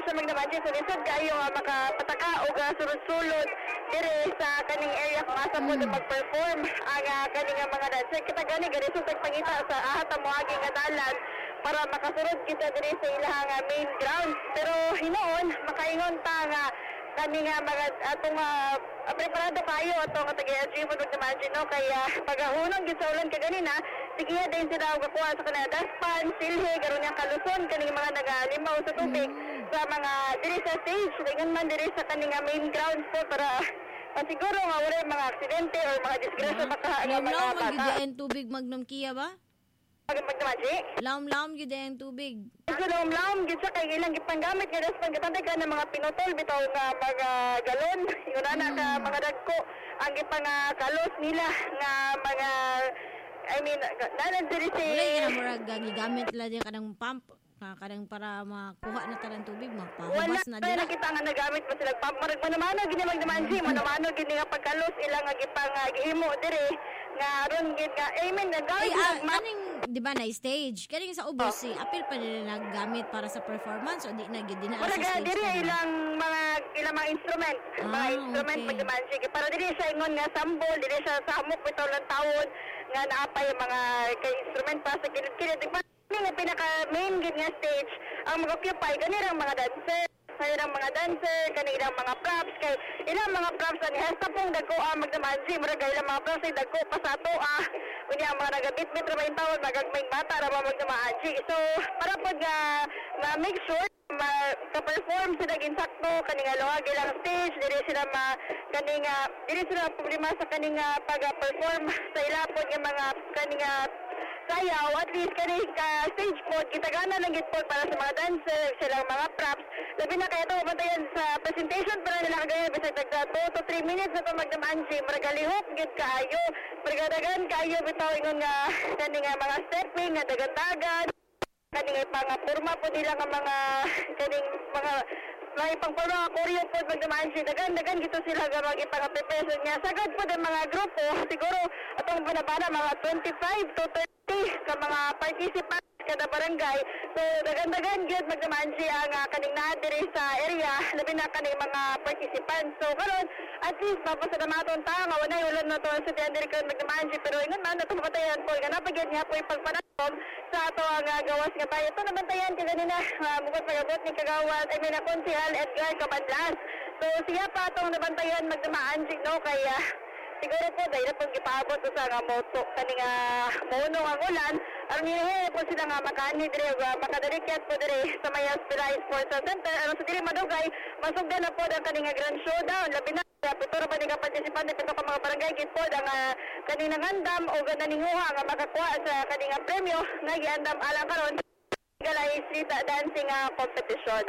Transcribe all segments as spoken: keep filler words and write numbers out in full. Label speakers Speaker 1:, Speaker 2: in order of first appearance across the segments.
Speaker 1: sa magdamagin sa lisod kayo uh, makapataka o uh, sulod-sulod dire sa kaning area kung asa po mm. mag-perform ang uh, kaning mga dancer. Kita gani gani sa pagpangita sa ahat ang mga nga dalan para makasurod kita dire sa ilang uh, main ground. Pero hinoon makaingon ta nga kani nga mga atong uh, preparado kayo atong taga-L G mo nagdamagin no kaya pagahunong gisaulan ka ganina sige din sila og kuha sa kanila daspan silhe garon yang kaluson kaning mga nagalimaw sa tubig mm. sa mga diri sa stage dingon man diri sa kaning main grounds po para pasiguro nga wala mga aksidente or mga disgrasya
Speaker 2: uh-huh.
Speaker 1: baka nga mga bata.
Speaker 2: Magiging tubig Magnom Kia ba?
Speaker 1: Magdamagin?
Speaker 2: Laom-laom gyud ang tubig.
Speaker 1: So laom-laom gyud sa kay ilang gipanggamit nga daspan gatantay ka ng mga pinutol bitaw nga mga galon ingon ana ka mga dagko ang gipang uh, kalos nila nga mga I mean nanan diri si
Speaker 2: wala gyud murag gigamit la diya kanang pump kadang para makuha na tanang tubig magpahubas na dira.
Speaker 1: Wala kita nga nagamit pa sila pump marag manamano gini magdamansi manamano gini nga pagkalos ilang nga gipang uh, gihimo diri nga ron gid nga I mean nagamit
Speaker 2: uh, kaning di ba na stage kaning sa ubos oh. si apil pa nila naggamit para sa performance o di na gid na
Speaker 1: sa stage. Diri ilang mga ilang mga instrument ah, mga instrument
Speaker 2: okay.
Speaker 1: magdamansi para diri sa ingon nga sambol diri sa samok bitaw lang tawon nga naapay mga kay instrument pa sa kilid-kilid di ba nga pinaka main gid nga stage ang mag-occupy kanirang mga dancer kanirang mga dancer kanirang mga props kay ilang mga props ani hasta pong dagko ah magdamansi murag ilang mga props ay dagko pa sa ato ah unya mga nagabit-bit ra ba in tawon magagmay bata ra ba magdamansi so para pud nga ma-make sure ma-perform sila ginsakto kaning luwag ilang stage diri sila ma kaning diri sila problema sa kaning pag-perform sa ilapon nga mga kaning sayaw at least kaning uh, stage po kitagana lang gid po para sa mga dancer silang mga props labi na kaya ito mabantayan sa presentation para nila kagaya bisag tagda two to three minutes na ito magdamansi maragalihok gid kaayo maragadagan kaayo bitaw ingon nga kaning mga stepping nga dagan-dagan kaning pangapurma po nila nga mga kaning mga may pangpurma nga koryo po magdamansi dagan-dagan gito sila nga magipang-prepare niya sagad po ng mga grupo siguro atong banabana mga twenty-five to thirty ka mga participants kada barangay so dagan-dagan gyud magdamansi ang uh, kaning naa diri sa area labi na kaning mga participants so karon at least mapasalamaton ta nga wala wala na to sa tiyan diri kan magdamansi pero ingon man nato mabatayan po nga napagid nga po pagpanatom sa ato ang uh, gawas nga tayo to nabantayan ka ganina uh, bukod pagabot ni kagawas I mean na konsehal Edgar Cabadlas so siya pa atong nabantayan magdamansi no kaya siguro po dahil po gipaabot sa nga moto kaning uh, mono ang ulan aron nihe po sila nga makani dire uh, makadalikyat po dire sa may Aspira Sports Center aron sa dili madugay masugdan na po ang kaning grand showdown labi na pituro pa ni ka participante pito ka mga barangay gid po ang uh, kaning nangandam o gananinguha nga makakuha sa kaning premyo nga giandam alang karon galay street dancing uh, competition.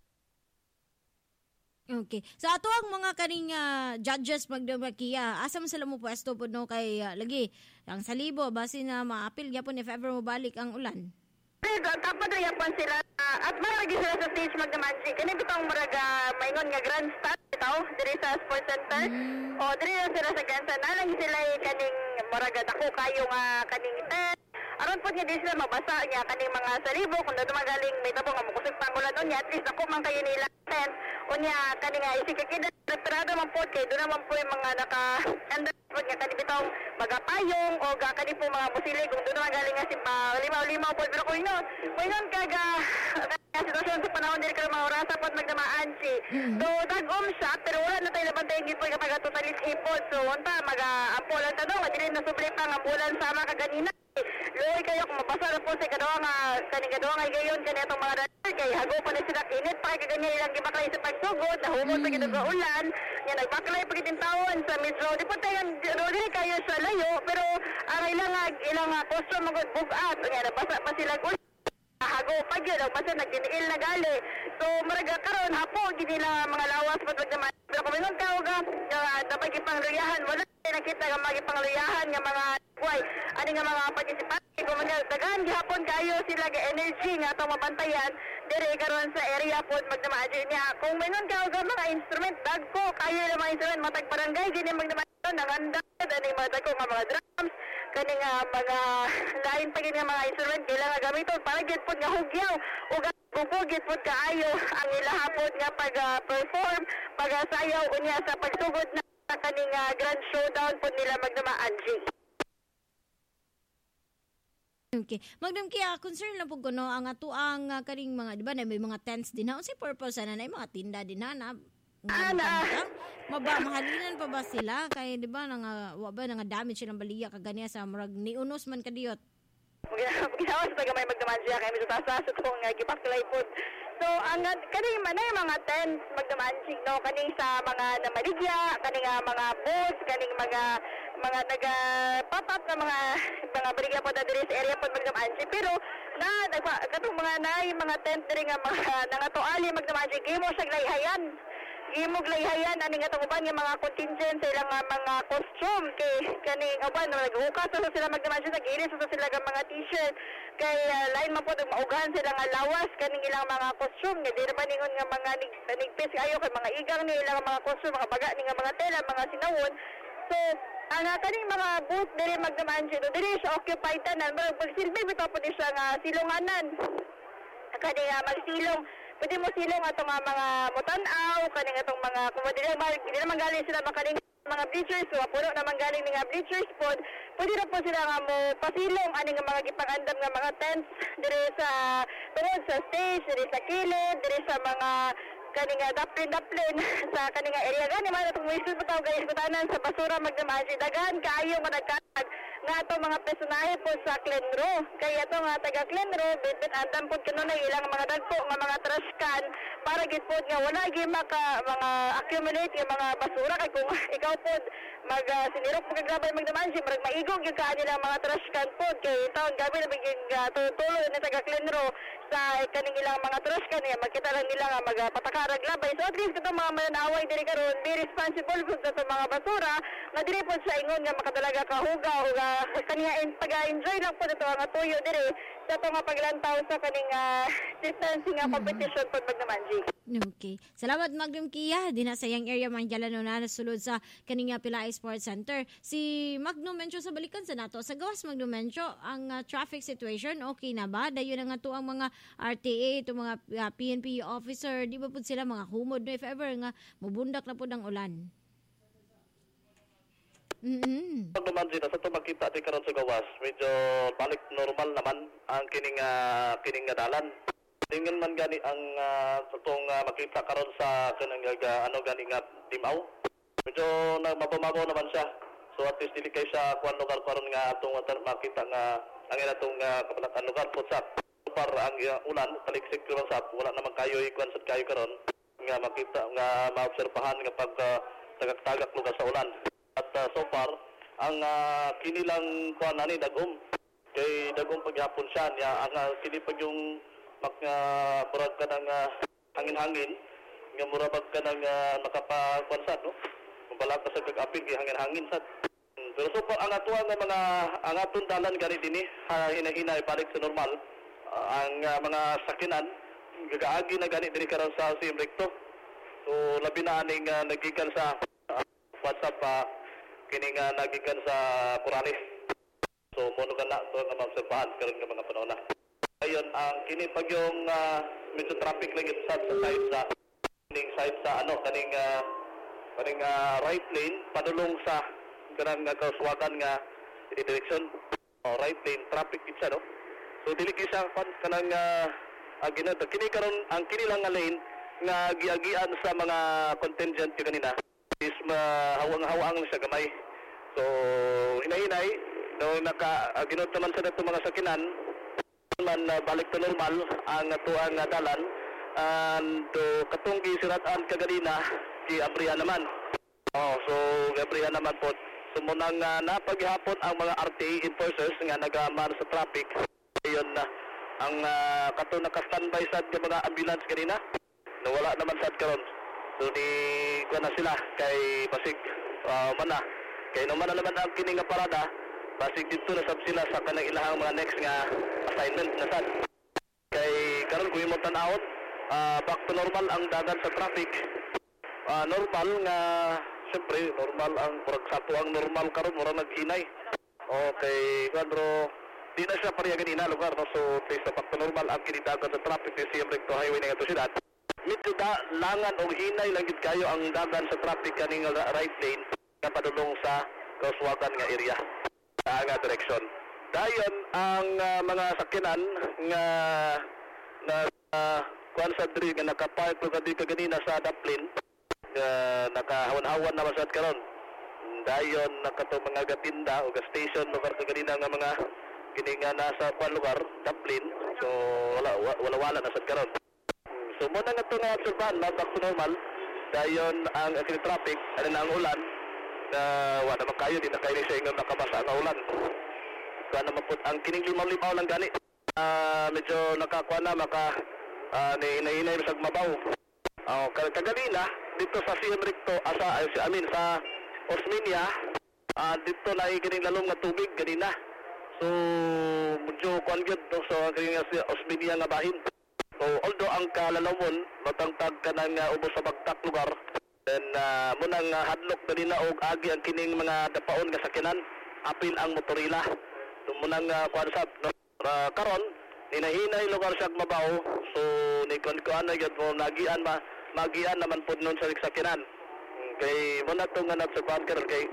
Speaker 2: Okay. So ato ang mga kaning uh, judges magdamakiya, asa man sila mo pwesto pod no kay uh, lagi ang salibo base na maapil gyapon if ever mo balik ang ulan.
Speaker 1: Tapos rin yapon sila uh, at maragi sila sa stage magdamansi kani bitong maraga maingon nga grandstand bitaw diri sa sports center mm. o diri na sila sa grandstand nalang sila kaning maraga dako kayo nga kaning tent aron po niya di sila mabasa niya kaning mga salibo kung doon magaling may tabo nga mukusog pangulan unya at least ako man kayo nila tent unya kaning nga isikikida preparado man po kay doon naman po yung mga naka and po niya kaning bitong magapayong o gakani po mga musilig kung doon magaling nga si pa limaw-limaw po pero kung yun kung yun kaga sitwasyon sa panahon diri ka mga orasa po magdamaan si so dagom siya pero wala na tayo labantay yung ipon kapag totalis ipon so unta mag-ampol ang tanong at hindi na subli pang ambulan sama kaganina Loy kayo kung mabasa na po sa kadawa nga kaning kadawa nga gayon kani atong mga dancer kay hago pa na sila kinit pa kay ganyan ilang gibaklay sa pagsugod nahumot pa gid og ulan nya nagbaklay pa gid tawon sa metro di pa tayo dili kayo sa layo pero ang ilang ilang costume magud bugat nya nabasa pa sila ulan hago pa gyud og basta nagdiniil na gali so maraga karon hapo gid nila mga lawas patag naman pero kung mingon ka og dapat gipangluyahan wala nakita nga magipangluyahan nga mga buhay ani nga mga participante kung mga dagan gihapon kayo sila ga energy nga atong mabantayan dire karon sa area pod magdamaadyo niya kung mingon ka og mga instrument dagko kayo na mga instrument matag barangay gini magdamaadyo nanganda ani mga dagko nga mga drums kani nga mga lain pa gid nga mga instrument kailangan gamiton para gid pod nga hugyaw ug gugugit pod kaayo ang ilahapon nga pag-perform, pag-sayaw unya sa pagsugod na kaning uh, grand showdown pod nila magdamaan G.
Speaker 2: Okay. Magdam kaya concern lang po ko no ang ato ang uh, kaning mga di ba na may mga tents din na unsay purpose na may mga tinda din na na
Speaker 1: Ana.
Speaker 2: Maba mahalinan pa ba sila kay di ba nga wa ba nga damage silang baliya kaganiya sa murag niunos man kadiyot.
Speaker 1: Ginawas na gamay magdaman siya kaya medyo tasa sa itong uh, gipaklay po. So, ang kaning man ay mga tents magdaman siya, no? Kaning sa mga namaligya, kaning uh, mga booths, kaning mga mga naga-pop up na mga mga baligya po na diri sa area po magdaman siya. Pero, na, nagpa, katong mga na, mga tent diri nga mga nangatuali magdaman siya, gimo siya glayhayan. Imog layhayan ani nga uban nga mga contingent sa ilang uh, mga costume kay kaning uban naghukas sa sila magdaman siya nagiris sa sila nga mga t-shirt kay uh, lain man po maugahan sila nga lawas kaning ilang mga costume nga di naman ningon nga mga nigpis ayo kay mga igang ni ilang mga costume mga baga ni nga mga tela mga sinawon. So ang uh, kaning mga booth diri magdaman siya diri siya occupied tanan pero pagsilbi bitaw po siya nga silunganan kani uh, magsilong. Pwede mo silong atong uh, mga mutanaw, kaning atong mga, kung di naman, di naman galing sila makaling mga bleachers, so puno naman galing mga bleachers po, pwede na po sila nga mo pasilong, aning mga gipang-andam nga mga tents, dire sa, tungod sa stage, dire sa kilid, dire sa mga, kaning uh, daplin-daplin, sa kaning uh, area gani, man atong wisod pa tao guys, kutanan sa basura magdamasi, dagan, kaayo managkatag, nga ato mga personahe po sa Clenro. Kaya ato nga taga Clenro, bit-bit andam po kanunay ilang mga dagko nga mga trash can para gid pod nga wala gyud maka mga accumulate nga mga basura kay kung ikaw pod mag uh, sinirok paggrabay magdaman si marag maigog gyud ka nila mga trash can pod kay taon gabi na bigig uh, tutulo ni taga Clenro sa kaning ilang mga trash can niya makita lang nila nga magpatakarag labay. So at least katong mga mananaway diri karon be responsible pud sa mga basura nga diri pod sa ingon nga makadalaga ka hugaw ug uh, kaniya pag-enjoy lang po ito ang tuyo dire sa ito nga paglantaw sa kaning uh, distancing nga competition po magnaman, G.
Speaker 2: Okay. Salamat Magdum Kia. Di na sa yang area man dyan na nasulod sa kaning uh, Pilay Sports Center. Si Magnum Mencho sa balikan sa nato. Sa gawas Magnum Mencho, ang uh, traffic situation okay na ba? Dayon na nga to ang mga R T A, ito mga uh, P N P officer, di ba po sila mga humod no if ever nga mubundak na po ng ulan? Mm-hmm.
Speaker 3: Pag naman dito, sa ito makita di karon sa gawas, medyo balik normal naman ang kining uh, kining nga dalan. Tingin man gani ang uh, sa itong uh, makita karon sa kanang uh, ano gani nga timaw. Medyo nagmabumabaw naman siya. So at least dili kay siya kuan lugar karon nga atong makita nga ang atong uh, kabalatan lugar po sa par ang uh, ulan taliksik karon sa wala naman kayo ikuan sa kayo karon nga makita nga maobserbahan nga pag uh, tagak-tagak lugar sa ulan. At uh, so far, ang uh, kinilang kuan ani dagom kay dagom paghapon siya niya ang uh, kinipag yung mag uh, murag ka ng uh, hangin-hangin nga murabag ka ng uh, nakapakuan sad no kung bala ka sa kag-apil kay hangin-hangin sad. Hmm, pero so far ang atuwa nga mga ang aton dalan gani dinhi uh, hinahinay balik sa normal uh, ang uh, mga sakinan gagaagi na gani diri karon sa Sim Recto. So labi na aning uh, nagikan sa uh, WhatsApp pa uh, kining uh, nagikan sa Corales. So mono ka na to nga maobserbahan karon nga mga panahon na. Ayon ang kini pag yung uh, medyo traffic lang ito sa side sa kining side sa ano kaning uh, kaning uh, right lane padulong sa kanang uh, kaswagan nga direction. Oh, right lane traffic gid siya no. So dili kay siya kanang uh, agina kini karon ang kini lang nga lane nga giagian sa mga contingent yung kanina is mahawang-hawang sa gamay. So, hinay-hinay, no, naka, uh, ginot naman sa nato mga sakinan, man uh, balik to normal, ang atuang uh, dalan, and uh, katong gisiratan kaganina, si Abrihan naman. Oh, so, Abrihan naman po. So, munang uh, napaghapon ang mga R T A enforcers nga nagamar sa traffic. Ayun na, uh, ang uh, katong naka-standby sa mga ambulance kanina, nawala naman sa karon. So di ko na sila kay basig uh, mana kay naman na naman ang kini nga parada basig dito na sab sila sa kanang ilahang mga next nga assignment na sad kay karon kung imo tan-awon uh, back to normal ang dagan sa traffic uh, normal nga syempre normal ang murag sa ang normal karon murag naghinay Okay, Pedro, di na siya pareha ganina lugar, no? So, sa pagka normal ang kinidagan sa traffic ni C M Recto Highway ng ito siyudad. Medyo da, langan o hinay lang gid kayo ang dagan sa traffic kaning right lane na padulong sa crosswalkan nga area sa nga direksyon. Dayon ang uh, mga sakyanan nga na uh, kuan sa diri nga nakapark ko kadi kaganina sa Dublin uh, nakahawan-hawan na masad karon. Dayon nakato mga gatinda o gas station lugar kaganina nga mga kini nga nasa kuan lugar Dublin. So wala wala wala na sad karon. So muna nga ito nga observan, back to normal. Dayon ang aking traffic, ano na ang ulan, na wala naman kayo, di na kayo sa inyo nakabasa ang ulan. Kaya naman po, ang kining limaw-limaw lang gani, uh, medyo nakakuha na, maka, uh, nainay masag mabaw. Uh, kaganina, dito sa C M Recto, asa, ay, I mean, sa Osminia, uh, dito na ikining lalong na tubig, ganina. So, medyo kuhan yun, so, kining Osminia nga bahin. So, although ang kalalawon, matangtag ka ng uh, ubos sa bagtak lugar, then uh, munang uh, hadlok na rin na og agi ang kining mga dapaon nga sakinan, apil ang motorila. So, munang uh, kwansap, no? Uh, karon, hinahinay lugar siya mabaw, so, nikon-kuan na yun mo, nagian, ma, magian naman po nun sa sakinan. Kay, muna itong nga nagsabahan karon kay,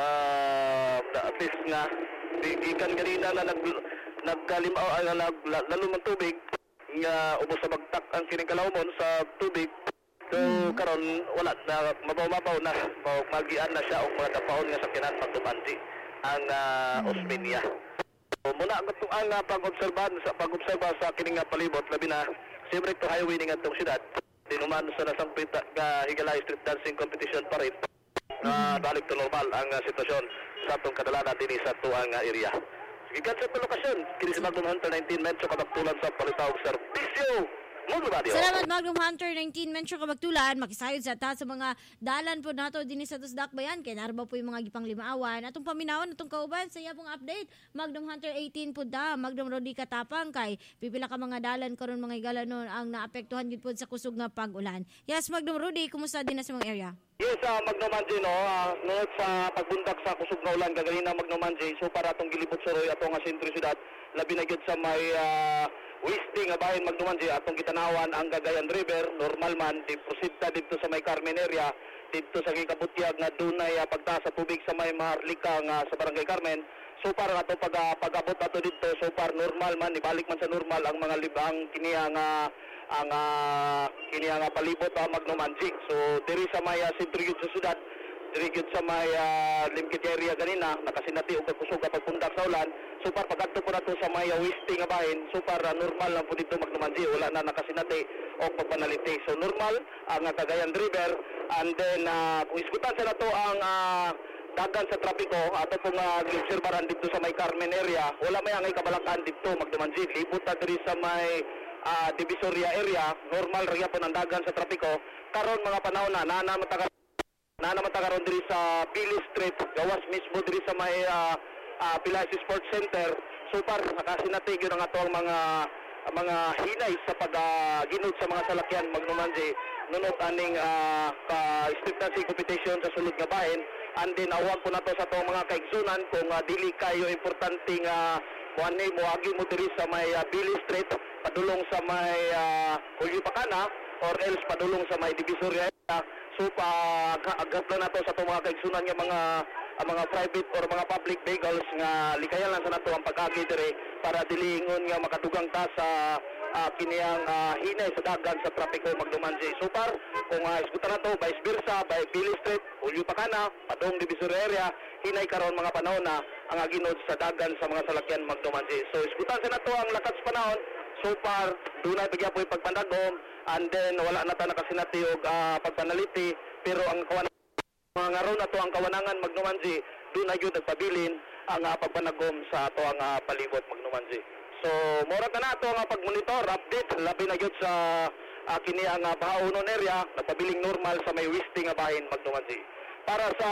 Speaker 3: uh, at least nga, ikan ganina na nag, nagkalimaw, uh, nag, lalumang tubig, nga ubos sa bagtak ang kining kalawmon sa tubig. So mm. karon wala na mabaw-mabaw na magian na siya og mga dapaon nga sakinan pagtubanti ang uh, mm. Osminia. So muna ang ang uh, pag-obserban sa pag-obserba sa kining nga palibot labi na siyempre to highway ning atong syudad. Dinuman sa nasang pita nga Higalay Street Dancing Competition pa rin. Uh, balik to normal ang uh, sitwasyon sa atong kadalanan dinhi sa tuang uh, area. Gikan sa lokasyon, kini si Magnum Hunter nineteen Metro kabagtulan sa Palitawag Serbisyo.
Speaker 2: Salamat Magnum Hunter nineteen Metro kabagtulan, makisayod sa ta sa mga dalan po nato dinhi sa Tusdakbayan kay narba po yung mga gipang limaawan atong paminawan atong kauban sa iyang update. Magnum Hunter eighteen po da, Magnum Rodi Katapang kay pipila ka mga dalan karon mga igalanon ang naapektuhan gid pod sa kusog nga pag-ulan. Yes, Magnum Rodi, kumusta din na sa mga area?
Speaker 3: Yes, uh, Magnum Manji, no, uh, ngunit sa pagbundak sa kusog nga ulan gagaling na Magnum Manji, so para atong gilibot suroy atong nga sentro syudad, labi na gyud sa may uh, Wisting nga bahin Magnum Manji atong gitanawan ang Cagayan River, normal man di proceed ta dito sa may Carmen area, dito sa Kikabutyag nga dunay uh, pagtaas sa tubig sa may Maharlika nga sa Barangay Carmen. So para ato pag uh, pag-abot ato dito, so far normal man, ibalik man sa normal ang mga libang kiniya nga ang uh, kiniya nga palibot uh, Magnum Manji. So diri sa may uh, sentro gyud sa syudad, diri gyud sa may uh, Limkit area ganina nakasinati og kusog kapag pundak sa ulan. So par pagadto po nato sa may uh, Wisting nga bahin, so para normal lang po dito Magnum Manji, wala na nakasinati og pagpanaliti. So normal ang uh, Cagayan River, and then uh, kung iskutan sa nato ang uh, dagan sa trapiko ato pong uh, obserbaran dito sa may Carmen area, wala may angay kabalakan dito Magnum Manji. Libot ta diri sa may uh, Divisoria area, normal ria po ng dagan sa trapiko. Karon mga panahon na nana mataga nana mataga diri sa Pili Street, gawas mismo diri sa may uh, uh, Pilaisi Sports Center. So far nakasinati gyud ang ato ang mga mga hinay sa pag-ginod uh, sa mga salakyan Magnum Manji nunot aning uh, ka street dancing competition sa sulod nga bahin. And then awag po nato sa atong mga kaigsunan kung uh, dili kayo importante nga kuan ni moagi mo diri sa may uh, Billy Street padulong sa may uh, Julio Pacana or else padulong sa may Divisoria. So pag-agap lang nato sa atong mga kaigsunan nga mga uh, mga private or mga public vehicles nga likayan lang sa nato ang pag-agi diri para dilingon nga makadugang ta sa uh, kiniyang uh, hinay sa dagan sa trapiko Magnum Manji. So far kung uh, isgutan nato vice versa by Billy Street, Julio Pacana, padung Divisoria area, hinay karon mga panahon na ang aginod sa dagan sa mga salakyan Magnum Manji. So isgutan sa nato ang lakas panahon. So far dunay bigya po pagpandagom, and then wala na ta nakasinati og uh, pagpanaliti, pero ang kawan mga ngaro na to ang kawanangan Magnum Manji, dunay gyud nagpabilin ang uh, pagpanagom sa ato ang uh, palibot Magnum Manji. So mora ta na ato ang uh, pagmonitor update labi na gyud sa uh, kini ang uh, Bahaunon area, nagpabiling normal sa may Wisting nga bahin Magnum Manji. Para sa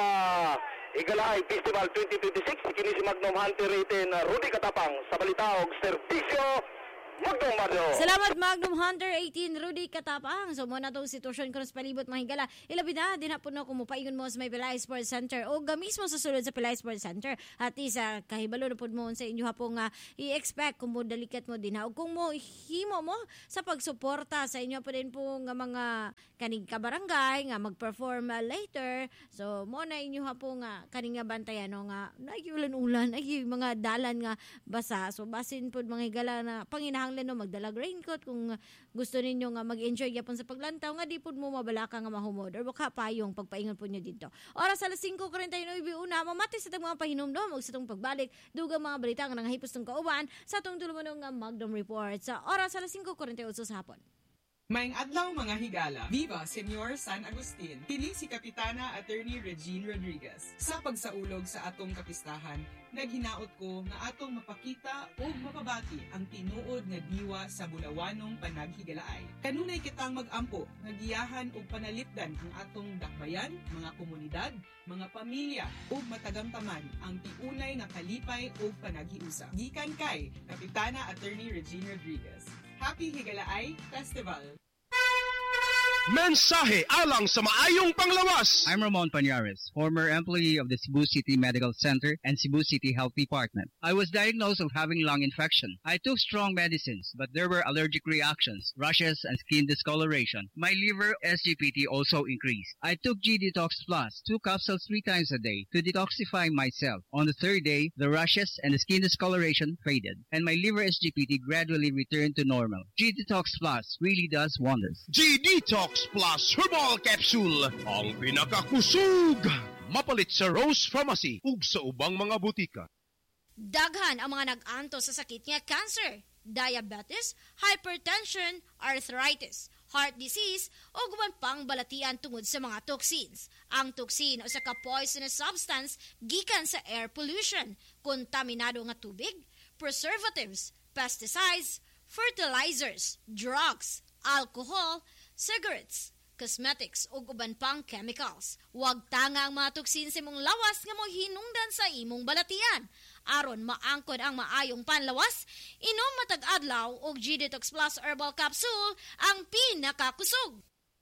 Speaker 3: Higalay Festival twenty twenty-six, kini si Magnum Hunter eighteen uh, Rodi Katapang sa Balitawag Serbisyo Magdong Mario.
Speaker 2: Salamat Magnum Hunter eighteen Rudy Katapang. So mo na tong sitwasyon karon sa palibot mga higala. Ilabi na din hapon no kung mopaingon mo sa may Pilay Sports Center o gamis mo sa sulod sa Pilay Sports Center. At isa kahibalo na pud mo sa inyo hapong uh, i-expect kung mo dalikat mo din ha. O kung mo himo mo sa pagsuporta sa inyo pa din po nga mga kaning kabarangay nga mag-perform uh, later. So mo na inyo hapong nga uh, kaning nga bantayan no nga nagyulan-ulan ay mga dalan nga basa. So basin pud mga higala na panginahanglan no magdalag raincoat kung gusto ninyo nga mag-enjoy yapon sa paglantaw nga di pud mo mabalaka nga mahumod or baka payong pagpaingon po nyo dito. Oras alas five forty-nine una mamati sa tong mga pahinumdom ug sa tong pagbalik dugang mga balita nga nangahipos tong kauban sa tong tulumanon nga Magdom Report sa oras alas five forty-eight sa hapon.
Speaker 4: Maing adlaw mga higala. Viva Senyor San Agustin. Kini si Kapitana Attorney Regine Rodriguez. Sa pagsaulog sa atong kapistahan, naghinaot ko nga atong mapakita o mapabati ang tinuod nga diwa sa bulawanong panaghigalaay. Kanunay kitang mag-ampo, nagiyahan o panalitdan ang atong dakbayan, mga komunidad, mga pamilya o matagamtaman ang tiunay nga kalipay o panaghiusa. Gikan kay Kapitana Attorney Regine Rodriguez. Happy Higalaay Festival!
Speaker 5: Mensahe alang sa maayong panglawas.
Speaker 6: I'm Ramon Pañares, former employee of the Cebu City Medical Center and Cebu City Health Department. I was diagnosed of having lung infection. I took strong medicines, but there were allergic reactions, rashes, and skin discoloration. My liver S G P T also increased. I took G Detox Plus, two capsules three times a day to detoxify myself. On the third day, the rashes and the skin discoloration faded, and my liver S G P T gradually returned to normal. G Detox Plus really does wonders.
Speaker 5: G Detox Plus Herbal Capsule, ang pinakakusog. Mapalit sa Rose Pharmacy ug sa ubang mga butika.
Speaker 2: Daghan ang mga nag-anto sa sakit nga cancer, diabetes, hypertension, arthritis, heart disease o guban pang balatian tungod sa mga toxins. Ang toxin o sa ka-poisonous substance gikan sa air pollution, kontaminado nga tubig, preservatives, pesticides, fertilizers, drugs, alcohol, cigarettes, cosmetics o uban pang chemicals. Huwag tanga ang mga toksin sa imong lawas nga mo hinungdan sa imong balatian. Aron maangkod ang maayong panlawas, inom matag adlaw og G Detox Plus Herbal Capsule ang pinakakusog.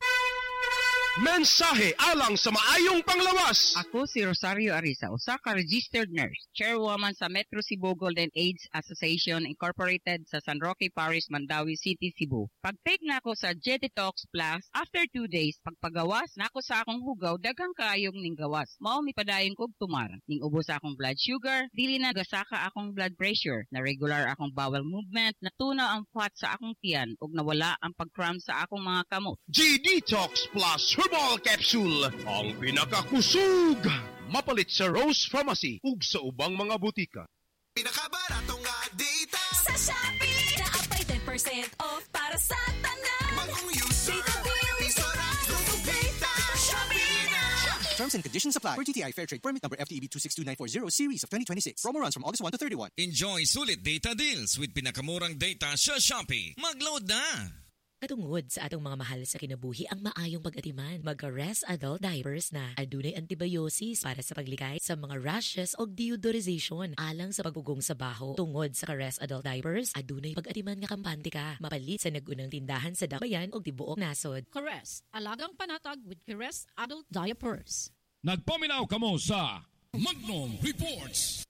Speaker 5: Mensahe alang sa maayong panglawas.
Speaker 7: Ako si Rosario Arisa, usa ka registered nurse, chairwoman sa Metro Cebu Golden AIDS Association Incorporated sa San Roque Parish, Mandawi City, Cebu. Pag-take na ako sa G Detox Plus, after two days, pagpagawas na ako sa akong hugaw, daghang kaayong ning gawas. Mao mi padayon kog tumar. Ning ubos sa akong blood sugar, dili na gasaka akong blood pressure, na regular akong bowel movement, natunaw ang fat sa akong tiyan, ug nawala ang pag-cramp sa akong mga kamot.
Speaker 5: G Detox Plus Herbal Capsule, ang pinakakusog. Mapalit sa Rose Pharmacy ug sa ubang mga butika.
Speaker 8: Pinakabaratong nga data
Speaker 9: sa Shopee. Naapay ten percent off para sa tanan.
Speaker 8: Bagong user, emisora, data.
Speaker 9: Shopee na!
Speaker 10: Terms and conditions apply. For T T I Fair Trade Permit number F T E B two six two nine four zero series of twenty twenty-six. Promo runs from August first to thirty-first.
Speaker 11: Enjoy sulit data deals with pinakamurang data sa Shopee. Mag-load na!
Speaker 12: Katungod sa atong mga mahal sa kinabuhi ang maayong pag-atiman, mag-Rest Adult Diapers na. Adunay antibiosis para sa paglikay sa mga rashes o deodorization alang sa pagugong sa baho. Tungod sa Rest Adult Diapers, adunay pag-atiman nga kampante ka. Mapalit sa nagunang tindahan sa dakbayan o tibuok nasod.
Speaker 13: Caress, alagang panatag with Caress Adult Diapers.
Speaker 14: Nagpaminaw kamo sa Magdom Reports.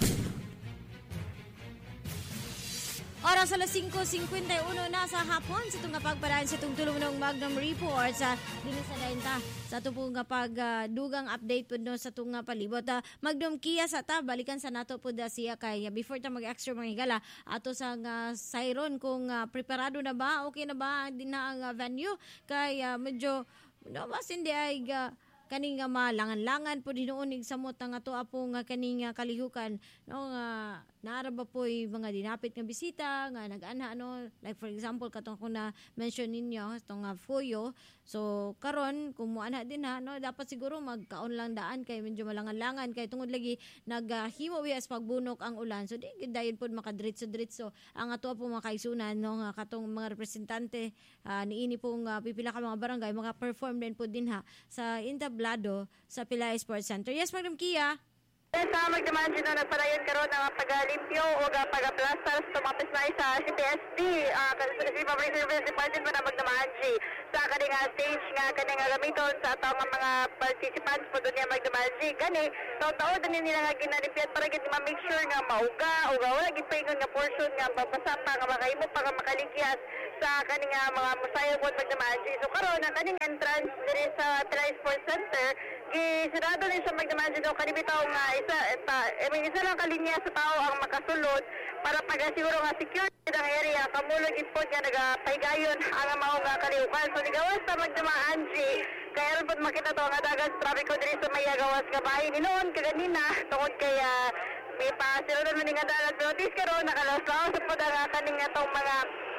Speaker 2: Oras alas five fifty-one na sa hapon sa itong pagparaan sa itong tulong ng Magnum Report sa dinis sa dahinta sa itong pong kapag uh, dugang update po no, sa itong uh, palibot. Uh, Magnum Kia sa ta, balikan sa nato po da siya kay uh, before ta mag-extra mga higala ato sa uh, siren kung uh, preparado na ba, okay na ba din na ang uh, venue kay uh, medyo no, mas hindi ay uh, kaning nga malangan-langan po dinuunig sa mot nga to apo nga kaning nga kalihukan no nga naara ba po mga dinapit nga bisita nga nag-ana ano like for example katong ko na mention ninyo itong uh, Fuyo. So karon kung muana din ha no dapat siguro magkaon lang daan kay medyo malangan-langan kay tungod lagi naghimo uh, wias pagbunok ang ulan. So di dayon pod makadritso-dritso ang ato po mga kaisunan no nga katong mga representante uh, niini pong uh, pipila ka mga barangay maka-perform din po din ha sa Intablado sa Pilay Sports Center. Yes, Madam Kia.
Speaker 1: Sa magdaman dyan na nagpadayon karon ng pag-limpyo o pag-plastar sa tumapis na sa C P S D, uh, sa Public Service Department na magdaman G. Sa kaning stage nga kaning gamiton sa atong mga participants po doon nga magdaman G. Gani, taon-taon din nila nga ginalipiat para gid ma-make sure nga mauga o wala gid paingon nga portion nga babasa pa nga makahimo pa nga makalikyas sa kaning mga musaya po magdaman G. So karon na kaning entrance diri sa Pilay Sports Center, gisirado din sa magdaman G daw kanibitaw nga isa eta I mean, isa lang kalinya sa tao ang makasulod para pagasiguro nga secure ang area kamulog ipod nga nagapaygayon ang mao nga kaliukan. So nigawas sa magdamaan G kaya ron po makita to nga dagat traffic ko diri sa may gawas nga bahay ni noon kaganina tungod kay uh, may pasirodon man nga dagat pero tis karon nakalaslaw sa pod ang kaning atong mga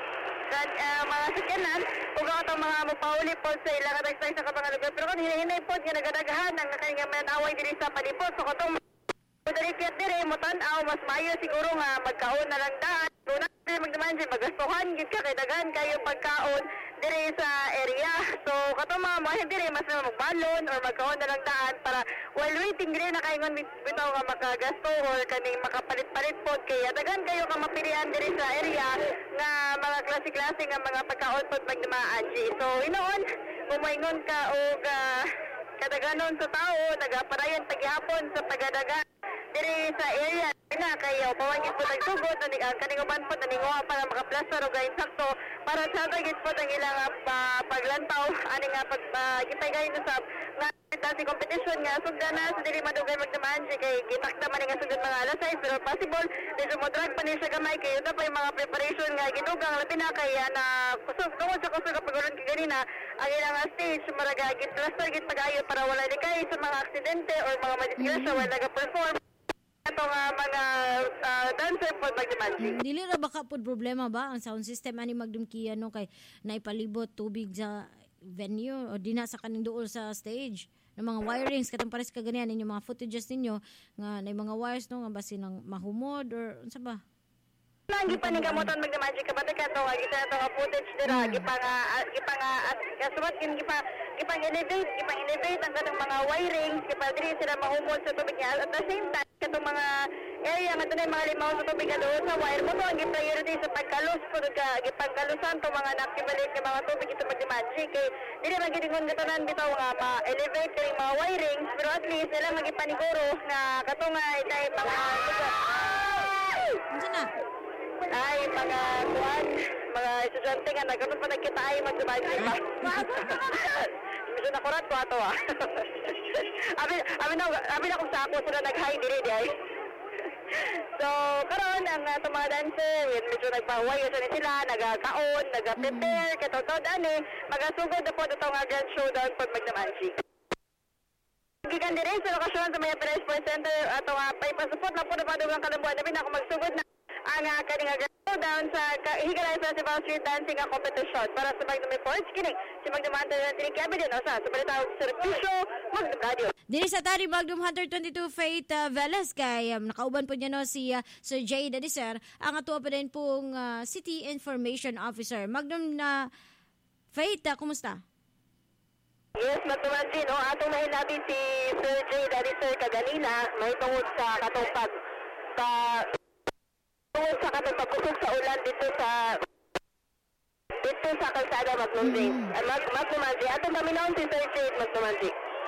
Speaker 1: kan uh, mga sakyanan ug atong mga mapauli po sa ilang katagsay sa mga lugar pero kung hinahinay po nga nagadaghan ang kaning manaway diri sa palibot so katong Padalikit dire mo tan-aw mas maayo siguro nga magkaon na lang daan. Una dire magdaman si magastuhan gid ka kay daghan kayo pagkaon dire sa area. So kato mga mga dire mas magbalon or magkaon na lang daan para while waiting dire na kaingon bitaw nga makagasto or kaning makapalit-palit pod kay daghan kayo ka mapilian dire sa area nga mga klase-klase nga mga pagkaon pod magdamaan. So inoon kumaingon ka og uh, kadaganon sa tao nagapadayon taghapon sa pagadagan diri sa area na kayo pawagin po nagsugod na kaning uban po naninguha para makaplastar o gayon sakto para sa tagit po ang ilang uh, paglantaw ani nga pag uh, gipay gayon sa nga si competition nga sugdan na sa diri madugay magdamaan si kay gitakda man nga sugdan mga alas sais pero possible medyo mo drag pa ni siya gamay kay ito pa yung mga preparation nga gidugang labi na kay na kusog tungod sa kusog kapagulon kay ganina ang ilang stage maraga gitplaster git pagayo para wala di kay sa mga aksidente or mga madisgrasya wala naga-perform ato nga mga uh, dancer po magdamansi.
Speaker 2: Dili ra baka pod problema ba ang sound system ani magdumkiya no kay naipalibot tubig sa venue o dina sa kaning duol sa stage ng mga wirings katong pares ka ganiyan ninyo mga footages ninyo nga nay mga wires no nga basin ng mahumod or unsa ba?
Speaker 1: Nang gipanigamoton magdamansi kabata ka to nga gisa to nga footage dira gipanga gipanga at kasumat kin gipa gipang elevate gipang elevate ang kanang mga wirings gipa diri sila mahumod sa tubig niya at the same time katong mga area nga tunay mga limaw sa tubig doon sa wire mo to ang priority sa pagkalus pud ka gipangkalusan to mga nakibalik nga mga tubig ito magdamansi kay dili man gid ngon gatanan bitaw nga ma-elevate kay mga wirings pero at least sila magipaniguro na katong nga itay mga
Speaker 2: unsa na
Speaker 1: ay mga kuan mga estudyante nga nagkaroon pa nagkita ay magdamansi pa medyo nakurat ko ato ah abi abi na abi na kung sa ako sila nag-high diri di ay so karon ang uh, mga dancer medyo nagpahuwayo sa sila nagakaon nagaprepare katotod ani magasugod na po ito nga grand showdown pag magdamansi gikan diri sa lokasyon sa Maya Pilay Sports Center ato nga uh, paipasupot na po na padugang kalambuan na ako magsugod na ang uh, kaning grand showdown sa Higalay Festival Street Dancing nga competition para sa Magnum Reports kining si Magnum Hunter na tinikiabi din sa sa balitawag sa Servisyo Magnum Radio.
Speaker 2: Diri sa tari Magnum Hunter twenty-two Faith uh, Velez kay um, nakauban po niya no si uh, Sir Jay Dadiser ang ato pa din pong uh, City Information Officer. Magnum na uh, Faith, uh, kumusta?
Speaker 1: Yes, matumansin, no? Atong mahinabi si Sir Jay Dadiser kaganina may tungod sa katong pag pa tungod sa katong pagkusog sa ulan dito sa dito sa kalsada Magnumansi. Mm. Mag Magnumansi. Atong paminawon si Sir Jay Magnumansi.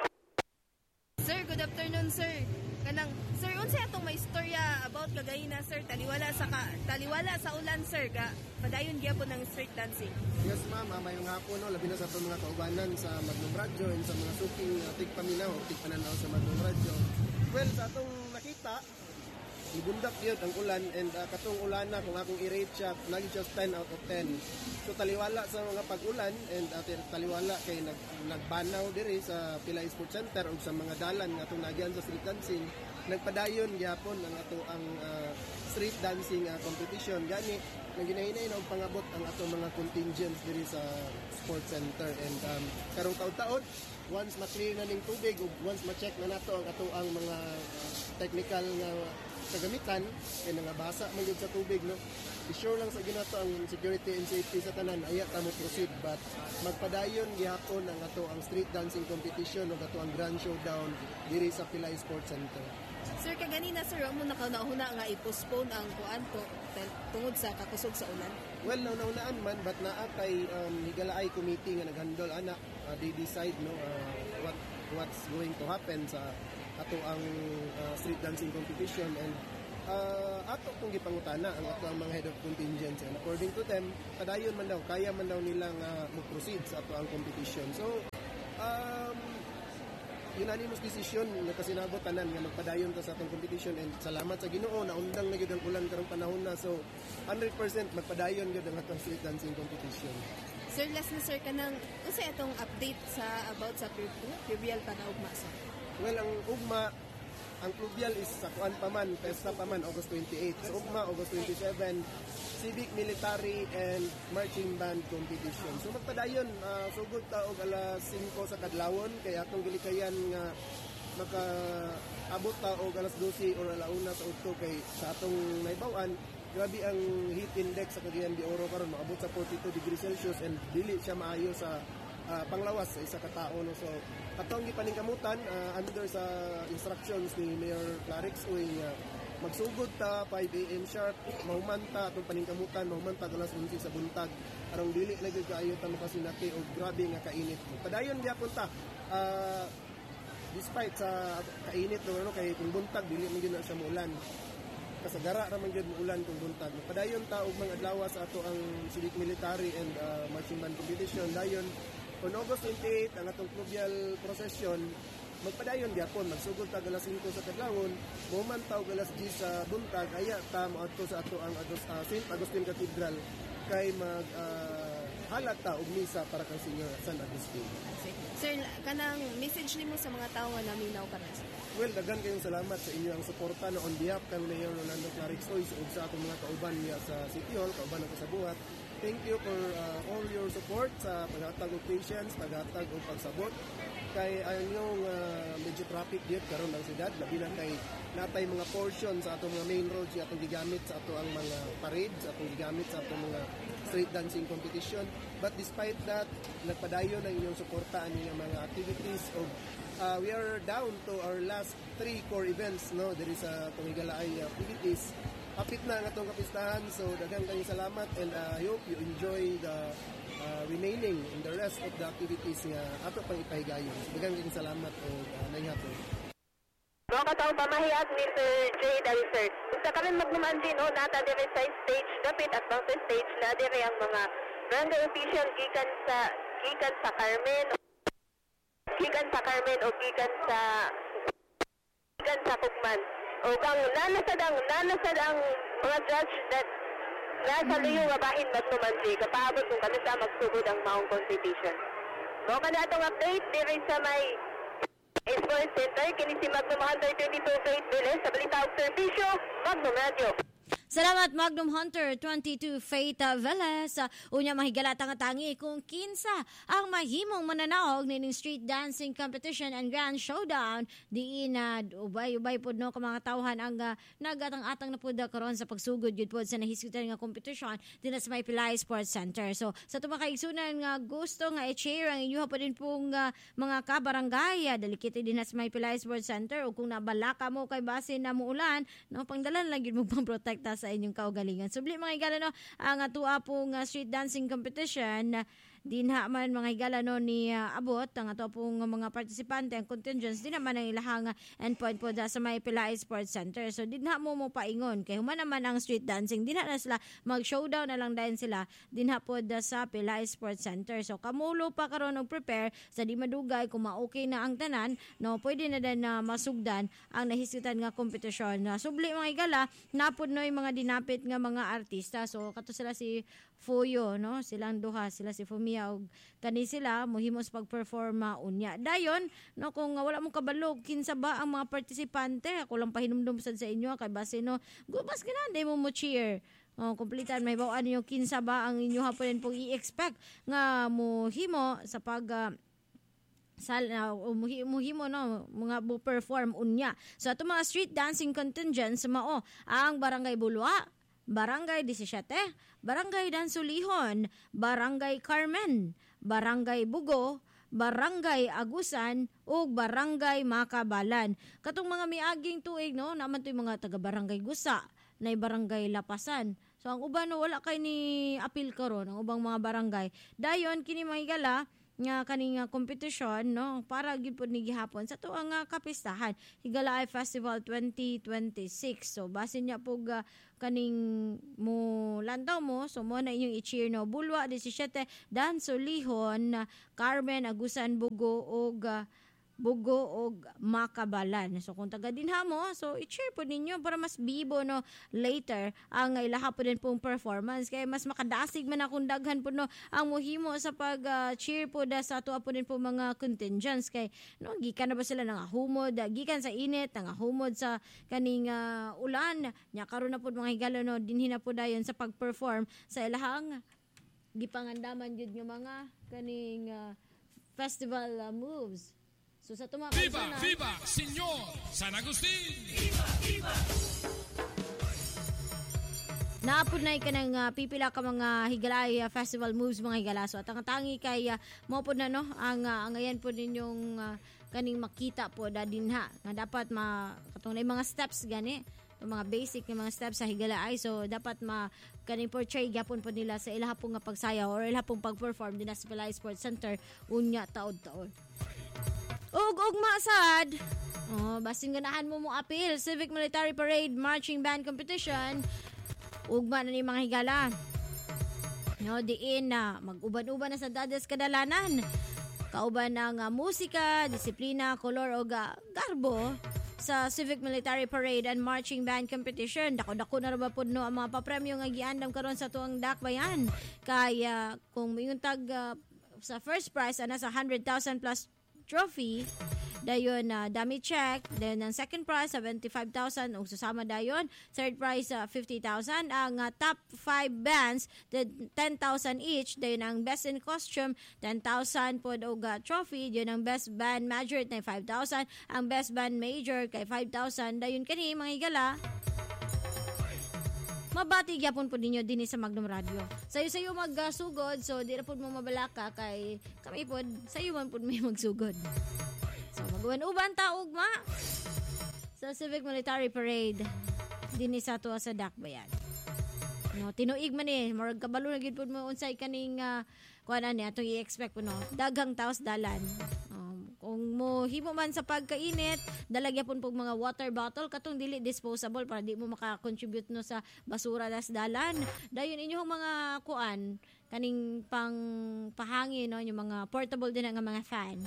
Speaker 15: Sir, good afternoon, sir. Kanang sir, unsa atong may istorya about kagayina, sir? Taliwala sa ka, taliwala sa ulan, sir. Ga padayon gyapon ng street dancing.
Speaker 16: Yes, ma'am. Mayong hapon no, labi na sa itong mga kaubanan sa Magnum Radio and sa mga suking uh, tigpaminaw o tigpananaw sa Magnum Radio. Well, sa atong nakita, ibundak yun ang ulan and uh, katong ulan na kung akong i-rate siya, naging just ten out of ten. So taliwala sa mga pag-ulan and uh, taliwala kay nag, nagbanaw diri sa Pilay Sports Center o sa mga dalan nga itong nagyan sa street dancing. Nagpadayon gyapon ang ato ang uh, street dancing uh, competition. Gani, naginahinay na og pangabot ang ato mga contingents diri sa sports center and um, karong taon-taon once ma-clear na ning tubig ug once ma-check na nato ang ato ang mga technical nga kagamitan kay nangabasa man gyud sa tubig no i-sure lang sa ginato ang security and safety sa tanan, aya ta mo proceed, but magpadayon gihapon ang ato ang street dancing competition o ato ang grand showdown diri sa Pilay Sports Center.
Speaker 15: Sir, kaganina sir, mo nakauna nga i-postpone ang kuan to tungod sa kakusog sa ulan?
Speaker 16: Well, nauna-unaan man, but naa kay um, higalaay committee nga naghandle ana, uh, they decide no uh, what what's going to happen sa ato ang uh, street dancing competition, and uh, ato kung gipangutana ang ato ang mga head of contingents, and according to them, kadayon man daw, kaya man daw nilang uh, mag-proceed sa ato ang competition. So, um, unanimous decision nga kasinabot tanan nga magpadayon ta sa atong competition, and salamat sa Ginoo naundang na gyud ang ulan karong panahon na, so one hundred percent magpadayon gyud ang atong street dancing competition.
Speaker 15: Sir, last na sir kanang unsay atong update sa about sa pluvial pa na ugma sir?
Speaker 16: Well, ang ugma, ang pluvial is sa kuan pa man, pesta pa man, August twenty-eight. Sa ugma, August twenty-seven, civic, military, and marching band competition. So magpadayon, uh, sugod ta og alas singko sa kadlawon, kay atong gilikayan nga makaabot ta og alas dose or alauna sa udto, kay sa atong naibawan, grabe ang heat index sa Cagayan de Oro karon, maabot sa forty-two degrees Celsius, and dili siya maayo sa uh, panglawas sa isa ka tawo, no? So atong gipaningkamutan uh, under sa instructions ni Mayor Clarix Uy, uh, magsugod ta five a.m. sharp, mahumanta atong paningkamutan, mahumanta alas eleven sa buntag, arong dili na gyud kaayo ta makasinati og grabe nga kainit. Padayon gyapon ta, uh, despite sa kainit no, kay kung buntag dili man gyud na siya muulan, kasagara ra man gyud muulan kung buntag. Padayon ta og mga adlaw sa ato ang civic, military, and uh, marching band competition. Dayon on August twenty-eight ang atong pluvial procession, magpadayon gyapon, magsugod ta alas singko sa kadlawon, momanta og alas ten sa buntag, aya ta moadto sa ato ang uh, Saint Agustin Cathedral kay mag uh, halat ta og misa para kang Senior San Agustin.
Speaker 15: Sir, kanang message nimo sa mga tawo nga naminaw karon?
Speaker 16: Well, daghan kayong salamat sa inyong suporta no on behalf kang Mayor Rolando Clarix Uy ug sa atong mga kauban niya sa City Hall, kauban ako sa buhat. Thank you for uh, all your support sa paghatag og patience, paghatag og pagsabot kay ayong uh, medyo traffic dito karon ang siyudad, labi na kay natay mga portion sa atong mga main roads atong gigamit sa ato ang mga parades, atong gigamit sa atong mga street dancing competition. But despite that, nagpadayon ang inyong suporta ani nga mga activities, og uh, we are down to our last three core events, no, there is a atong higalaay activities. Hapit na ang atong kapistahan, so daghang kayong salamat, and uh, I hope you enjoy the uh, remaining and the rest of the activities nga ato pang ipahigayon. So, daghang kayong salamat o uh, nangyaton.
Speaker 1: Mga kataong pamahiyat ni Sir J. Dalisert. Sa kami magnuman din, no, nata dire sa stage, dapit at bang sa stage na dire ang mga barangay official gikan sa gikan sa Carmen, gikan sa Carmen o gikan sa gikan sa Pugman. O kang nanasad ang nanasad ang mga judge that nasa liyo nga bahin magnuman di kapaabot kung kami sa magsugod ang maong competition. Mo ka na itong update dire sa may Sports Center, kini si Magnum Hunter twenty-two Faith Villes sa Balitaog Servisyo, Magnum Radio.
Speaker 2: Salamat Magnum Hunter twenty-two Faith Velez. Uh, unya mahigala nga tangi kung kinsa ang mahimong mananaog nining street dancing competition and grand showdown diin na uh, ubay-ubay pud no ka mga tawhan ang uh, nagatang-atang na pud karon sa pagsugod gyud pud sa nahisgutan nga competition dinha sa may Pilay Sports Center. So sa tuwa ka igsunan nga gusto nga i-cheer ang inyo pa din pong uh, mga kabarangay uh, dalikiti dinha sa may Pilay Sports Center, o kung nabalaka mo kay base na muulan no pangdalan lang gyud mo pang protekta sa inyong kaugalingan. Subli mga higala no, ang atua pong uh, street dancing competition uh, dinha man mga higala no ni uh, abot ang atua pong uh, mga partisipante, ang contingents din naman ang ilahang uh, endpoint po da sa may Pilay Sports Center. So dinha mo mo paingon kay human naman ang street dancing, dinha na sila mag-showdown na lang dahil sila dinha po da sa Pilay Sports Center. So kamulo pa karon og prepare sa di madugay kung ma-okay na ang tanan no, pwede na din na uh, masugdan ang nahisgutan nga kompetisyon. Uh, subli mga higala napod no yung mga dinapit nga mga artista. So kato sila si Fuyo no, silang duha, sila si Fumia og kani sila mohimos pag-perform uh, unya. Dayon no, kung uh, wala mo kabalog kinsa ba ang mga partisipante, ako lang pahinumdum sad sa inyo kay base no gubas kinanday mo mo cheer. Oh, kumplitan may bawaan niyo kinsa ba ang inyo hapon pong i-expect nga mohimo sa pag uh, sal uh, muhimo no mga bu perform unya. So ato mga street dancing contingents mao ang Barangay Bulwa, Barangay seventeen, Barangay Dansulihon, Barangay Carmen, Barangay Bugo, Barangay Agusan ug Barangay Makabalan. Katong mga miaging tuig no, naman to'y mga taga Barangay Gusa, nay Barangay Lapasan. So ang uban no, wala kay ni apil karon ang ubang mga barangay. Dayon kini mahigala nga kaning uh, kompetisyon no para gid pud ni gihapon sa tuang uh, kapistahan Higala Festival twenty twenty-six. So basin niya pug uh, kaning mo lantaw mo so mo na inyong i-cheer no. Bulwa seventeen, Dansulihon, Carmen, Agusan, Bugo ug uh, Bugo og Makabalan. So kung taga dinha mo, so i-cheer po ninyo para mas bibo no later ang ilaha po din pong performance kay mas makadasig man akong daghan po no ang muhimo sa pag uh, cheer po da sa ato po din po mga contingents kay no gikan na ba sila nang humod, gikan sa init, nang humod sa kaning uh, ulan nya karon na po mga higala no dinhi na po dayon sa pag-perform sa ilahang gipangandaman jud nga mga kaning uh, festival uh, moves. So sa tuma
Speaker 14: Viva, na, Viva, Senyor San Agustin! Viva, Viva!
Speaker 2: Naapod na ka ng uh, pipila ka mga higalay uh, festival moves mga higala. So at ang tangi kay uh, mo po na no, ang, uh, ang ayan po ninyong uh, kaning makita po da dinha. Nga dapat ma, katong na mga steps gani. Yung mga basic ng mga steps sa higala ay so dapat ma kaning portray gyapon po nila sa ilaha pong nga pagsayaw or ilaha pong pag-perform din sa Pilay Sports Center unya taod-taod. Ug ugma sad. Oh, basin ganahan mo mo apil Civic Military Parade Marching Band Competition. Ugma na ni mga higala. No, diin na mag-uban-uban na sa dadas kadalanan. Kauban ng uh, musika, disiplina, kolor o uh, garbo sa Civic Military Parade and Marching Band Competition. Dako-dako na ba po no ang mga papremyo nga giandam karon sa tuang dakbayan. Kaya kung mayong tag uh, sa first prize ana sa one hundred thousand plus trophy dayon uh, dummy check, then ang second prize seventy-five thousand ug susama dayon third prize uh, fifty thousand ang uh, top five bands ten thousand each, dayon ang best in costume ten thousand pod og uh, trophy, dayon ang best band major na five thousand, ang best band major kay five thousand. Dayon kani mga higala mabati gyapon po ninyo dinhi sa Magnum Radio. Sayo-sayo magsugod so di ra pud mo mabalaka kay kami pod sayo man pud may magsugod. So mag-uban ta ugma sa Civic Military Parade dinhi sa tuwa sa Dakbayan. No, tinuig man eh, murag kabalo na gid pud mo unsay kaning uh, kuan ani atong i-expect po no. Daghang taos dalan. Um, kung mo himo man sa pagkainit, dalagya pun pug mga water bottle katong dili disposable para di mo maka-contribute no sa basura das dalan. Dayon inyong mga kuan kaning pang pahangin no, yung mga portable din nga mga fan.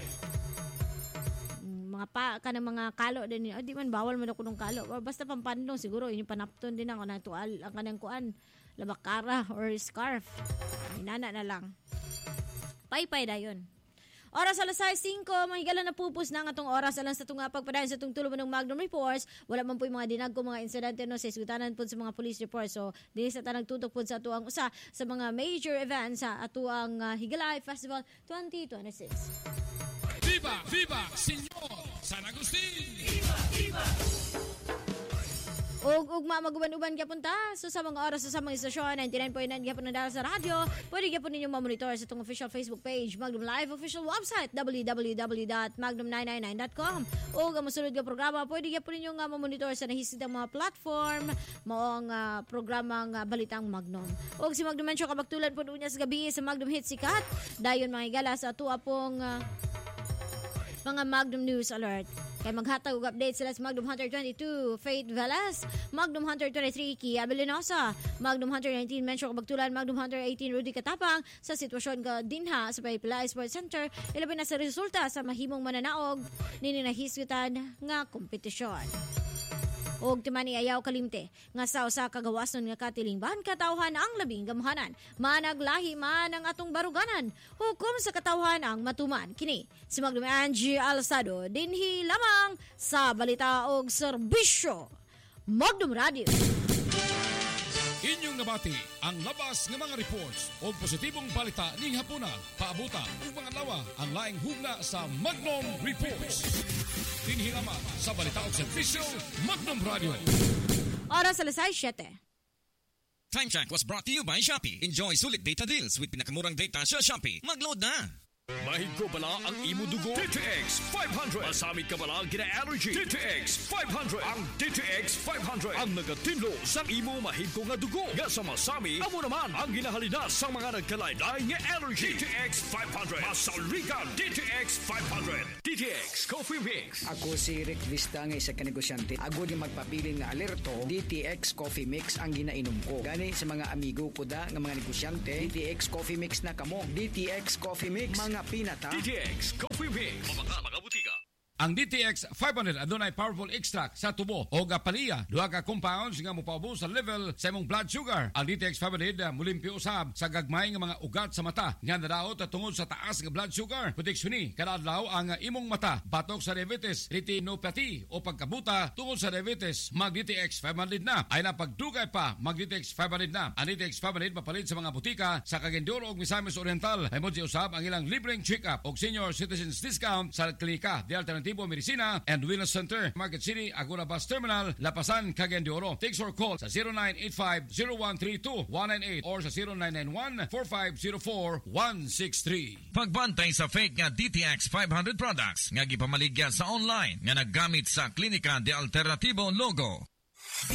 Speaker 2: Mga pa kanang mga kalo din oh, di man bawal man ako ng kalo basta pampandong siguro yun yung panapton din ako na tual ang kanang kuan labakara or scarf inana na lang paypay dayon. Oras alas singko, mahigala na pupus na ang atong oras alang sa tunga pagpadayon sa itong tuluban ng Magnum Reports. Wala man po yung mga dinag ko mga insidente no sa isgutanan po sa mga police reports. So, din sa tanang tutok po sa atuang usa sa mga major events sa atuang uh, Higalay Festival twenty twenty-six.
Speaker 14: Viva, Viva, Senyor San Agustin! Viva, Viva!
Speaker 2: Ug ugma maguban-uban gyapon ta so sa mga oras sa mga istasyon ninety-nine point nine gyapon na sa radyo. Pwede gyapon ninyong ma-monitor sa itong official Facebook page, Magnum Live official website w w w dot magnum nine nine nine dot com. Ug ang mosunod nga programa pwede gyapon ninyong uh, ma-monitor sa nahisidang mga platform maong uh, programa nga Balitang Magnum. Ug si Magnum Mencho kabagtulan pud unya sa gabi sa Magnum Hit Sikat. Dayon mga higala sa atua pong uh, mga Magnum News Alert. Kay maghatag og update sila sa Magnum Hunter twenty-two, Faith Velas, Magnum Hunter twenty-three, Kia Belinosa, Magnum Hunter nineteen, Mencho Kabagtulan, Magnum Hunter eighteen, Rudy Katapang, sa sitwasyon ka dinha sa Pilay Sports Center, ilabi na sa resulta sa mahimong mananaog, nini nahisgutan nga kompetisyon. Og timani ayaw kalimte nga sa usa ka gawason nga katilingban katawhan ang labing gamhanan managlahi man ang atong baruganan hukom sa katawhan ang matuman kini si Magnum Angie Alsado dinhi lamang sa balita og serbisyo Magnum Radio.
Speaker 14: Inyong nabati ang labas ng mga reports o positibong balita ning hapuna paabuta ug mga lawa ang laing hugna sa Magnum Reports. Tinhilama sa balita og serbisyo Magnum Radio.
Speaker 2: Oras alas siyete.
Speaker 11: Time Check was brought to you by Shopee. Enjoy sulit data deals with pinakamurang data sa Shopee. Mag-load na!
Speaker 14: Mahig ko bala ang imo dugo? D T X five hundred. Masamig ka bala ang gina-allergy? D T X five hundred. Ang D T X five hundred ang nagatinlo sa imo mahig ko nga dugo. Nga sa masami, amo naman ang ginahalinas sa mga nagkalaylay nga allergy. D T X five hundred. Masaligan D T X five hundred. D T X Coffee Mix.
Speaker 17: Ako si Rick Vista nga isa ka negosyante. Ako di magpapili nga alerto. D T X Coffee Mix ang ginainom ko. Gani sa mga amigo ko da nga mga negosyante, D T X Coffee Mix na kamo. D T X Coffee Mix. Mga pinata.
Speaker 14: D T X Coffee Mix. Mamaka mga butika.
Speaker 18: Ang D T X five hundred adunay powerful extract sa tubo o gapaliya. Duha ka compounds nga mopaubos sa level sa imong blood sugar. Ang D T X five hundred mulimpi usab sa gagmay nga mga ugat sa mata nga nadaot tungod sa taas nga blood sugar. Proteksyon ni kada adlaw ang imong mata batok sa diabetes, retinopathy o pagkabuta tungod sa diabetes. Mag D T X five hundred na. Ay na pagdugay pa mag D T X five hundred na. Ang D T X five hundred mapalit sa mga butika sa Cagayan ug Misamis Oriental. Ay mo usab ang ilang libreng check-up o senior citizens discount sa klinika di Alternative Medicina and Wellness Center, Market City, Agora Bus Terminal, Lapasan, Cagayan de Oro. Text or call sa zero nine eight five zero one three two one nine eight or sa zero nine nine one four five zero four one six three.
Speaker 11: Pagbantay sa fake nga D T X five hundred products nga gipamaligya sa online nga naggamit sa Klinika de Alternativo logo.